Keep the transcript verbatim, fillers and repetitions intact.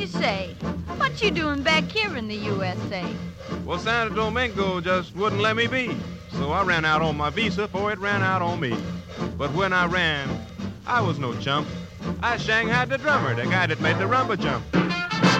you say? What you doing back here in the U S A? Well, Santo Domingo just wouldn't let me be. So I ran out on my visa, for it ran out on me. But when I ran, I was no chump. I shanghaied the drummer, the guy that made the rumba jump.